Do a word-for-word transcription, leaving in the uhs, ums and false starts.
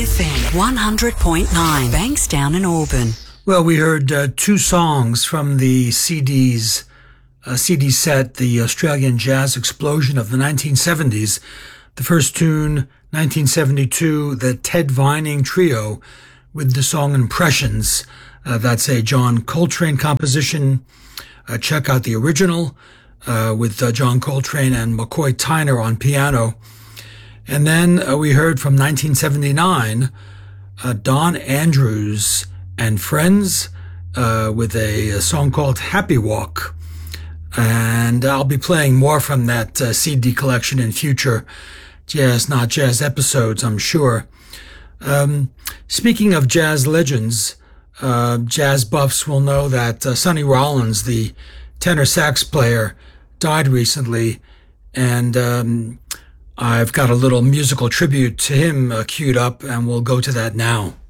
F M one hundred point nine, Bankstown and Auburn. Well, we heard uh, two songs from the C D's uh, C D set, the Australian Jazz Explosion of the nineteen seventies. The first tune, nineteen seventy-two, the Ted Vining Trio with the song Impressions. Uh, that's a John Coltrane composition. Uh, check out the original uh, with uh, John Coltrane and McCoy Tyner on piano. And then uh, we heard from nineteen seventy-nine, uh, Don Andrews and Friends uh, with a, a song called Happy Walk. And I'll be playing more from that uh, C D collection in future Jazz Not Jazz episodes, I'm sure. Um, speaking of jazz legends, uh, jazz buffs will know that uh, Sonny Rollins, the tenor sax player, died recently, and um, I've got a little musical tribute to him uh, queued up, and we'll go to that now.